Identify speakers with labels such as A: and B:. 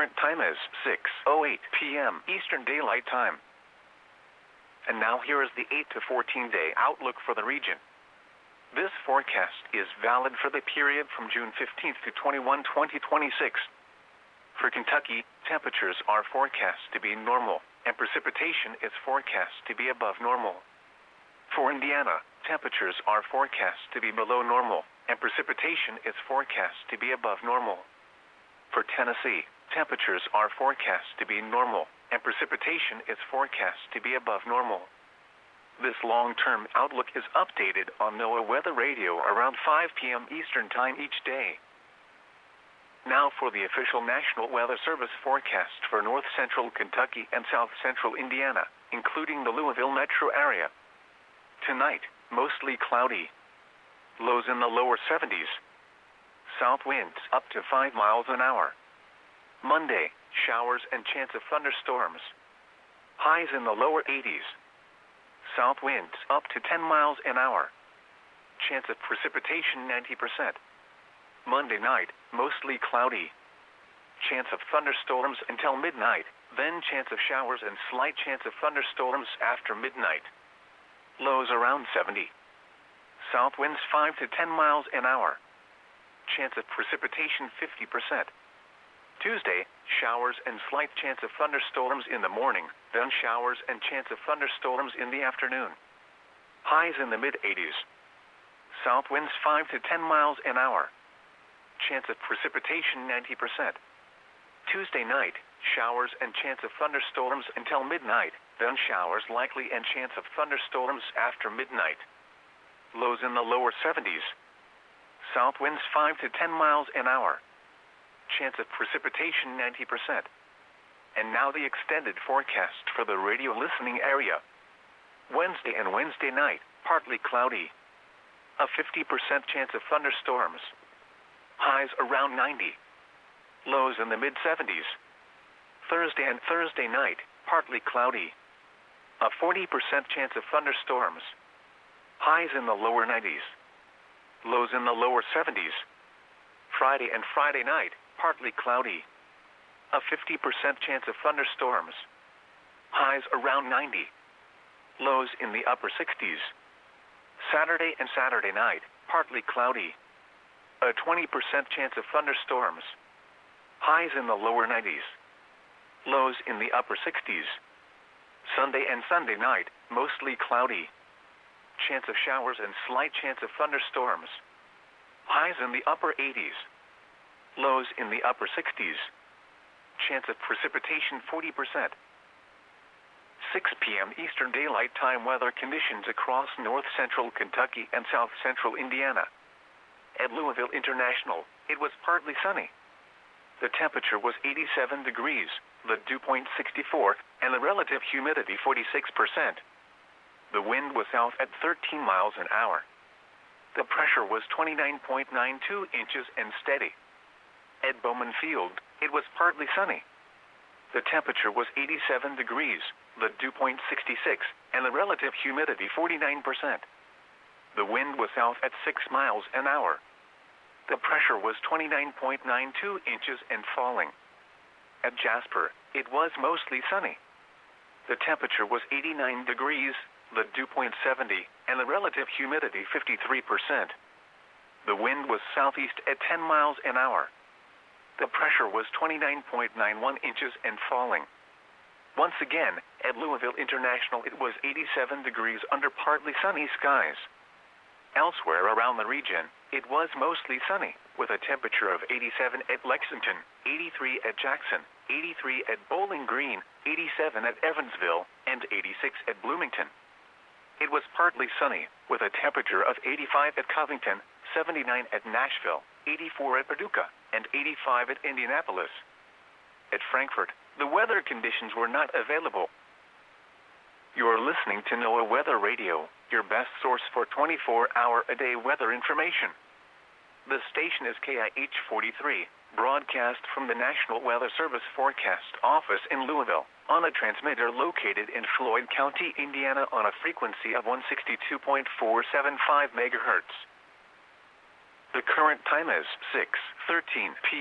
A: current time is 6:08 p.m. Eastern Daylight Time. And now here is the 8 to 14-day outlook for the region. This forecast is valid for the period from June 15th to 21, 2026. For Kentucky, temperatures are forecast to be normal, and precipitation is forecast to be above normal. For Indiana, temperatures are forecast to be below normal, and precipitation is forecast to be above normal. For Tennessee, temperatures are forecast to be normal, and precipitation is forecast to be above normal. This long-term outlook is updated on NOAA Weather Radio around 5 p.m. Eastern Time each day. Now for the official National Weather Service forecast for north central Kentucky and south central Indiana, including the Louisville metro area. Tonight, mostly cloudy. Lows in the lower 70s. South winds up to 5 miles an hour. Monday, showers and chance of thunderstorms. Highs in the lower 80s. South winds up to 10 miles an hour. Chance of precipitation 90%. Monday night, mostly cloudy. Chance of thunderstorms until midnight, then chance of showers and slight chance of thunderstorms after midnight. Lows around 70. South winds 5 to 10 miles an hour. Chance of precipitation 50%. Tuesday, showers and slight chance of thunderstorms in the morning, then showers and chance of thunderstorms in the afternoon. Highs in the mid-80s. South winds 5 to 10 miles an hour. Chance of precipitation 90%. Tuesday night, showers and chance of thunderstorms until midnight, then showers likely and chance of thunderstorms after midnight. Lows in the lower 70s. South winds 5 to 10 miles an hour. Chance of precipitation 90%. And now the extended forecast for the radio listening area. Wednesday and Wednesday night, partly cloudy. A 50% chance of thunderstorms. Highs around 90. Lows in the mid-70s. Thursday and Thursday night, partly cloudy. A 40% chance of thunderstorms. Highs in the lower 90s. Lows in the lower 70s. Friday and Friday night, partly cloudy. A 50% chance of thunderstorms. Highs around 90. Lows in the upper 60s. Saturday and Saturday night, partly cloudy. A 20% chance of thunderstorms. Highs in the lower 90s. Lows in the upper 60s. Sunday and Sunday night, mostly cloudy. Chance of showers and slight chance of thunderstorms. Highs in the upper 80s. Lows in the upper 60s. Chance of precipitation 40%. 6 p.m. Eastern Daylight Time weather conditions across north central Kentucky and south central Indiana. At Louisville International, it was partly sunny. The temperature was 87 degrees, the dew point 64, and the relative humidity 46%. The wind was south at 13 miles an hour. The pressure was 29.92 inches and steady. At Bowman Field, it was partly sunny. The temperature was 87 degrees, the dew point 66, and the relative humidity 49%. The wind was south at 6 miles an hour. The pressure was 29.92 inches and falling. At Jasper, it was mostly sunny. The temperature was 89 degrees, the dew point 70, and the relative humidity 53%. The wind was southeast at 10 miles an hour. The pressure was 29.91 inches and falling. Once again, at Louisville International, it was 87 degrees under partly sunny skies. Elsewhere around the region, it was mostly sunny, with a temperature of 87 at Lexington, 83 at Jackson, 83 at Bowling Green, 87 at Evansville, and 86 at Bloomington. It was partly sunny, with a temperature of 85 at Covington, 79 at Nashville, 84 at Paducah, and 85 at Indianapolis. At Frankfort, the weather conditions were not available. You are listening to NOAA Weather Radio, your best source for 24-hour-a-day weather information. The station is KIH 43, broadcast from the National Weather Service Forecast Office in Louisville, on a transmitter located in Floyd County, Indiana, on a frequency of 162.475 megahertz. The current time is 6:13 p.m.